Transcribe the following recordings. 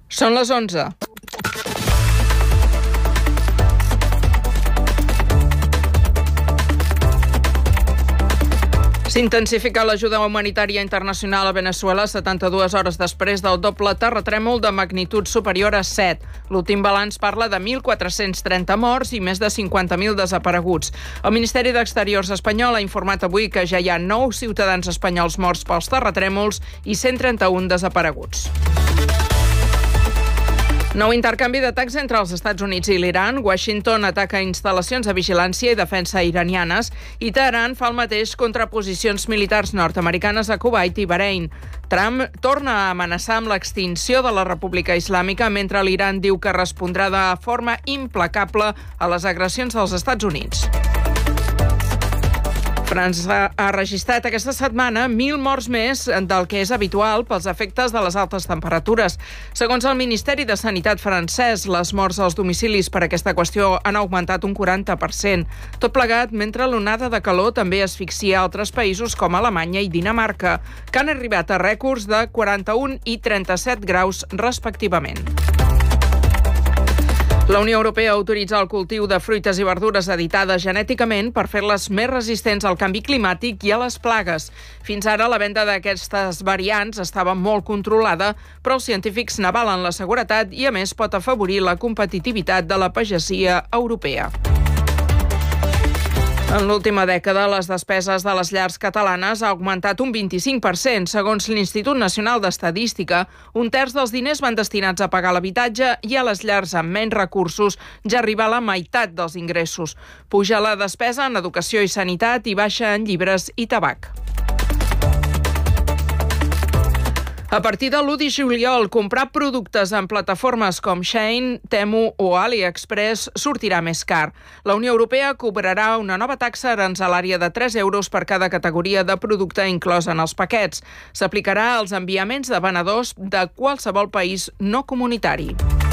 Són les 11. S'intensifica l'ajuda humanitària internacional a Veneçuela 72 hores després del doble terratrèmol de magnitud superior a 7. L'últim balanç parla de 1.430 morts i més de 50.000 desapareguts. El Ministeri d'Exteriors espanyol ha informat avui que ja hi ha 9 ciutadans espanyols morts pels terratrèmols i 131 desapareguts. Nou intercanvi d'atacs entre els Estats Units i l'Iran. Washington ataca instal·lacions de vigilància i defensa iranianes i Teheran fa el mateix contra posicions militars nord-americanes a Kuwait i Bahrein. Trump torna a amenaçar amb l'extinció de la República Islàmica mentre l'Iran diu que respondrà de forma implacable a les agressions dels Estats Units. França ha registrat aquesta setmana 1.000 morts més del que és habitual pels efectes de les altes temperatures. Segons el Ministeri de Sanitat francès, les morts als domicilis per aquesta qüestió han augmentat un 40%. Tot plegat mentre l'onada de calor també asfixia altres països com Alemanya i Dinamarca, que han arribat a rècords de 41 i 37 graus respectivament. La Unió Europea autoritza el cultiu de fruites i verdures editades genèticament per fer-les més resistents al canvi climàtic i a les plagues. Fins ara, la venda d'aquestes variants estava molt controlada, però els científics n'avalen la seguretat i, a més, pot afavorir la competitivitat de la pagesia europea. En l'última dècada, les despeses de les llars catalanes ha augmentat un 25%. Segons l'Institut Nacional d'Estadística, un terç dels diners van destinats a pagar l'habitatge i a les llars amb menys recursos ja arriba a la meitat dels ingressos. Puja la despesa en educació i sanitat i baixa en llibres i tabac. A partir de l'1 de juliol, comprar productes en plataformes com Shein, Temu o AliExpress sortirà més car. La Unió Europea cobrarà una nova taxa aranzelària de 3 euros per cada categoria de producte inclòs en els paquets. S'aplicarà als enviaments de venedors de qualsevol país no comunitari.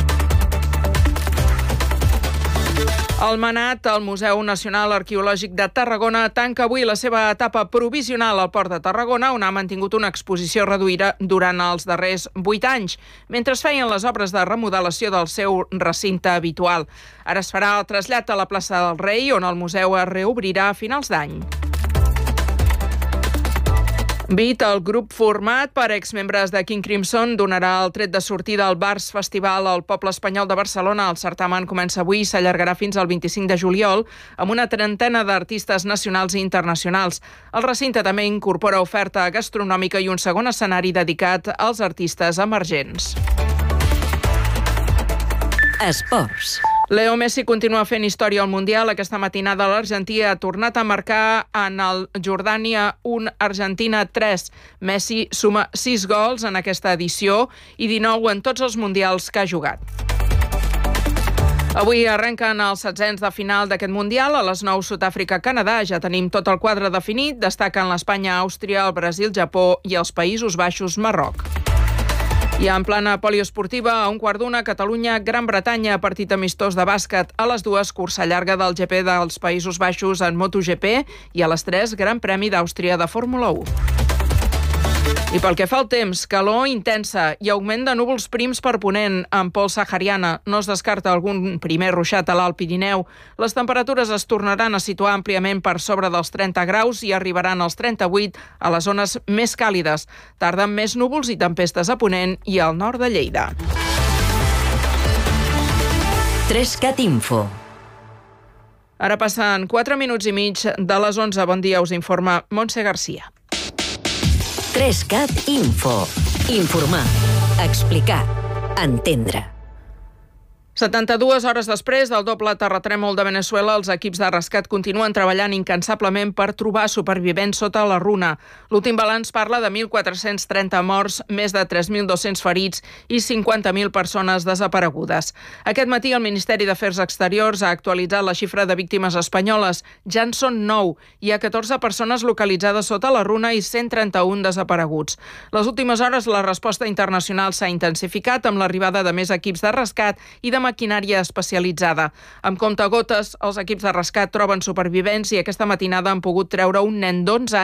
El MNAT, el Museu Nacional Arqueològic de Tarragona, tanca avui la seva etapa provisional al Port de Tarragona, on ha mantingut una exposició reduïda durant els darrers 8 anys, mentre es feien les obres de remodelació del seu recinte habitual. Ara es farà el trasllat a la plaça del Rei, on el museu es reobrirà a finals d'any. BIT, el grup format per exmembres de King Crimson, donarà el tret de sortida al Bars Festival al Poble Espanyol de Barcelona. El certamen comença avui i s'allargarà fins al 25 de juliol amb una trentena d'artistes nacionals i internacionals. El recinte també incorpora oferta gastronòmica i un segon escenari dedicat als artistes emergents. Esports. Leo Messi continua fent història al Mundial. Aquesta matinada l'Argentí ha tornat a marcar en el Jordània 1, Argentina 3. Messi suma 6 gols en aquesta edició i 19 en tots els Mundials que ha jugat. Avui arrenquen els setzents de final d'aquest Mundial. A les 9, Sud-àfrica-Canadà. Ja tenim tot el quadre definit. Destaquen l'Espanya, Àustria, el Brasil, Japó i els Països Baixos, Marroc. I en plana poliesportiva, a 1:15, Catalunya, Gran Bretanya, partit amistós de bàsquet. A les 2, cursa llarga del GP dels Països Baixos en MotoGP i a les 3, Gran Premi d'Àustria de Fórmula 1. I pel que fa al temps, calor intensa i augment de núvols prims per ponent en pols sahariana. No es descarta algun primer ruixat a l'Alt Pirineu. Les temperatures es tornaran a situar àmpliament per sobre dels 30 graus i arribaran als 38 a les zones més càlides. Tarden més núvols i tempestes a ponent i al nord de Lleida. 3CAT Info. Ara passen 4 minuts i mig de les 11. Bon dia, us informa Montse Garcia. 3CAT Info. Informar, explicar, entendre. 72 hores després del doble terratrèmol de Veneçuela, els equips de rescat continuen treballant incansablement per trobar supervivents sota la runa. L'últim balanç parla de 1.430 morts, més de 3.200 ferits i 50.000 persones desaparegudes. Aquest matí el Ministeri d'Afers Exteriors ha actualitzat la xifra de víctimes espanyoles. Ja en són 9. Hi ha 14 persones localitzades sota la runa i 131 desapareguts. Les últimes hores la resposta internacional s'ha intensificat amb l'arribada de més equips de rescat i de maquinària especialitzada. Amb comptagotes, els equips de rescat troben supervivents i aquesta matinada han pogut treure un nen d'11